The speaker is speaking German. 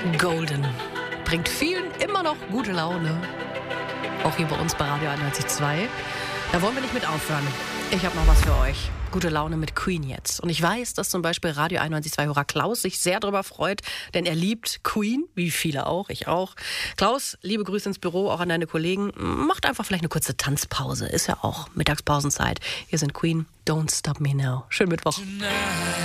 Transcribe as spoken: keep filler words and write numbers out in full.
Golden bringt vielen immer noch gute Laune. Auch hier bei uns bei Radio einundneunzig Komma zwei. Da wollen wir nicht mit aufhören. Ich habe noch was für euch. Gute Laune mit Queen jetzt. Und ich weiß, dass zum Beispiel Radio einundneunzig Komma zwei-Hörer Klaus sich sehr darüber freut, denn er liebt Queen, wie viele auch, ich auch. Klaus, liebe Grüße ins Büro, auch an deine Kollegen. Macht einfach vielleicht eine kurze Tanzpause. Ist ja auch Mittagspausenzeit. Hier sind Queen, Don't Stop Me Now. Schönen Mittwoch.